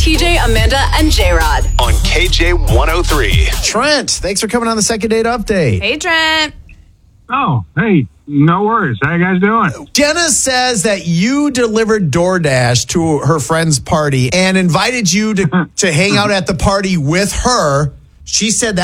TJ, Amanda, and J-Rod. On KJ103. Trent, thanks for coming on the second date update. Hey, Trent. Oh, hey, no worries. How you guys doing? Jenna says that you delivered DoorDash to her friend's party and invited you to hang out at the party with her. She said that